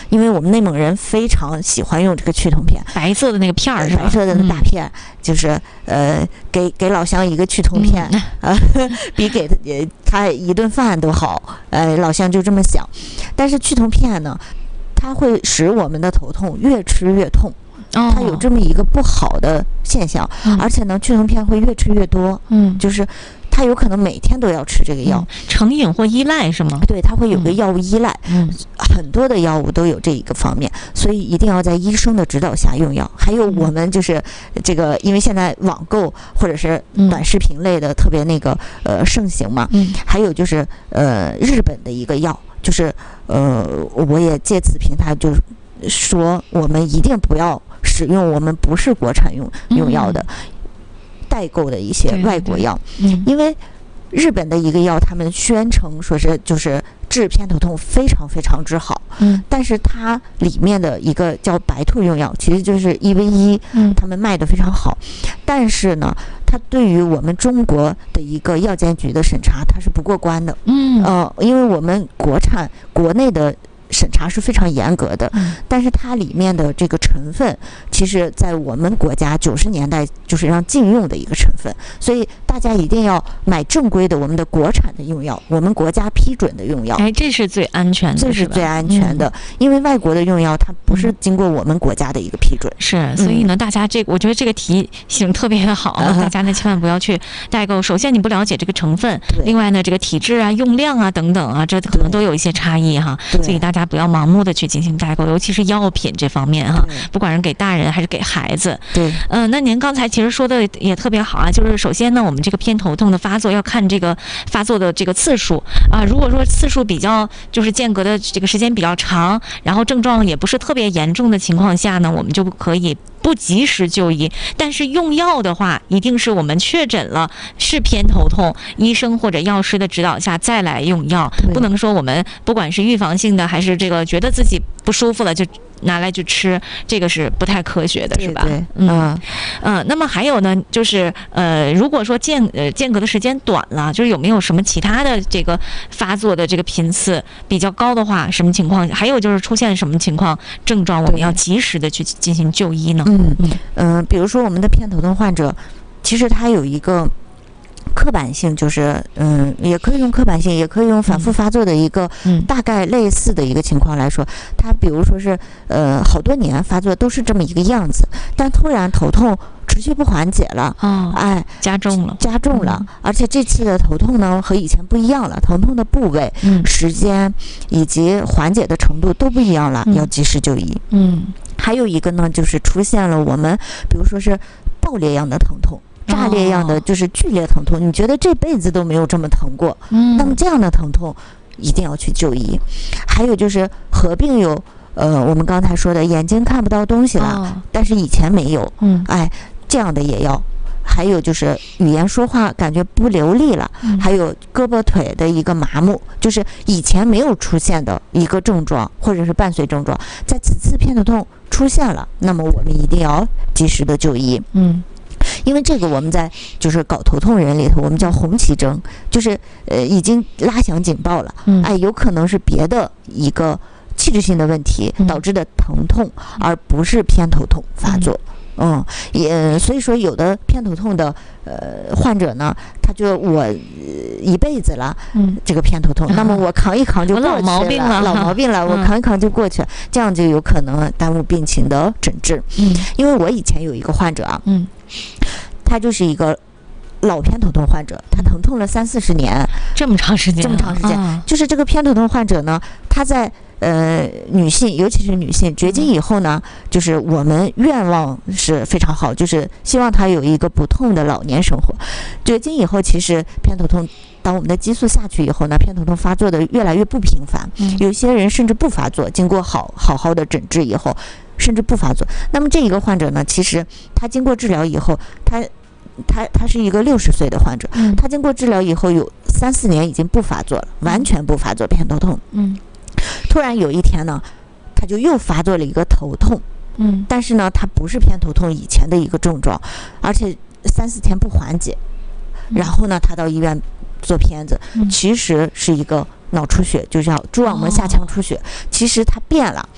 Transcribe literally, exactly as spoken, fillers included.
因为我们内蒙人非常喜欢用这个去痛片， 白色的那个片儿是吧？ 白色的那大片，嗯、就是呃，给给老乡一个去痛片，嗯、呃，比给他他一顿饭都好。呃，老乡就这么想。但是去痛片呢，它会使我们的头痛越吃越痛。它有这么一个不好的现象， 嗯、 而且呢，去痛片会越吃越多， 嗯， 就是它有可能每天都要吃这个药， 嗯、成瘾或依赖是吗？ 对，它会有个药物依赖， 嗯， 很多的药物都有这一个方面，所以一定要在医生的指导下用药。还有我们就是这个，因为现在网购或者是短视频类的特别那个呃盛行嘛， 嗯， 还有就是呃日本的一个药，就是呃我也借此平台就是说，我们一定不要使用我们不是国产用用药的、嗯、代购的一些外国药， 对对对，嗯， 因为日本的一个药，他们宣称说是就是治偏头痛非常非常之好， 嗯， 但是它里面的一个叫白兔用药，其实就是一 v 一， 嗯， 他们卖的非常好，但是呢，它对于我们中国的一个药监局的审查，它是不过关的， 嗯， 呃，因为我们国产国内的审查是非常严格的， 嗯， 但是它里面的这个成分，其实在我们国家九十年代就是让禁用的一个成分，所以大家一定要买正规的我们的国产的用药，我们国家批准的用药， 哎，这是最安全的， 这是最安全的，嗯、因为外国的用药它不是经过我们国家的一个批准， 是，所以呢，大家这个我觉得这个提醒特别好，嗯、大家呢千万不要去代购。首先你不了解这个成分，另外呢，这个体质啊、用量啊等等啊，这可能都有一些差异哈，所以大家不要盲目的去进行代购，尤其是药品这方面哈，不管是给大人还是给孩子。 对， 嗯、呃，那您刚才其实说的也特别好啊，就是首先呢，我们这个偏头痛的发作要看这个发作的这个次数啊，如果说次数比较就是间隔的这个时间比较长，然后症状也不是特别严重的情况下呢，我们就可以不及时就医。但是用药的话，一定是我们确诊了是偏头痛，医生或者药师的指导下再来用药，不能说我们不管是预防性的还是这个觉得自己不舒服了就拿来去吃，这个是不太科学的，是吧？ 对， 嗯嗯、呃。那么还有呢，就是呃，如果说间呃间隔的时间短了，就是有没有什么其他的这个发作的这个频次比较高的话，什么情况？还有就是出现什么情况症状，我们要及时的去进行就医呢？ 嗯嗯嗯、呃，比如说我们的偏头痛患者，其实他有一个刻板性，就是嗯，也可以用刻板性，也可以用反复发作的一个大概类似的一个情况来说，他比如说是呃好多年发作都是这么一个样子，但突然头痛持续不缓解了， 哦， 哎， 加重了， 加重了，而且这次的头痛呢和以前不一样了，疼痛的部位、 嗯、 时间以及缓解的程度都不一样了， 嗯、 要及时就医。 嗯， 还有一个呢，就是出现了我们比如说是爆裂样的疼痛。炸裂样的就是剧烈疼痛，你觉得这辈子都没有这么疼过， 嗯， 那么这样的疼痛一定要去就医。还有就是合并有呃我们刚才说的眼睛看不到东西了， 哦、 但是以前没有， 嗯， 哎，这样的也要。还有就是语言说话感觉不流利了， 嗯、 还有胳膊腿的一个麻木，就是以前没有出现的一个症状或者是伴随症状，在此次偏头痛出现了，那么我们一定要及时的就医。 嗯。 因为这个我们在就是搞头痛人里头，我们叫红旗征，就是呃已经拉响警报了， 嗯， 哎，有可能是别的一个器质性的问题导致的疼痛，嗯、而不是偏头痛发作。嗯，嗯也所以说有的偏头痛的呃患者呢，他就我、呃、一辈子了， 嗯， 这个偏头痛，嗯、那么我扛一扛就过去了， 老毛病了， 老毛病了， 嗯、 我扛一扛就过去了，这样就有可能耽误病情的诊治。 嗯， 因为我以前有一个患者啊， 嗯。 他就是一个老偏头痛患者，他疼痛了三四十年， 这么长时间， 这么长时间， 啊、 就是这个偏头痛患者呢，他在呃女性，尤其是女性绝经以后呢，就是我们愿望是非常好，就是希望他有一个不痛的老年生活。绝经以后，其实偏头痛，当我们的激素下去以后呢，偏头痛发作的越来越不频繁， 嗯、 有些人甚至不发作，经过好好好的诊治以后，甚至不发作。那么这一个患者呢，其实他经过治疗以后，他他他是一个六十岁的患者， 嗯、 他经过治疗以后有三四年已经不发作了，完全不发作偏头痛。 嗯， 突然有一天呢，他就又发作了一个头痛。 嗯， 但是呢，他不是偏头痛以前的一个症状，而且三四天不缓解。然后呢，他到医院做片子， 嗯、 其实是一个脑出血，就叫蛛网膜下腔出血。哦、其实他变了，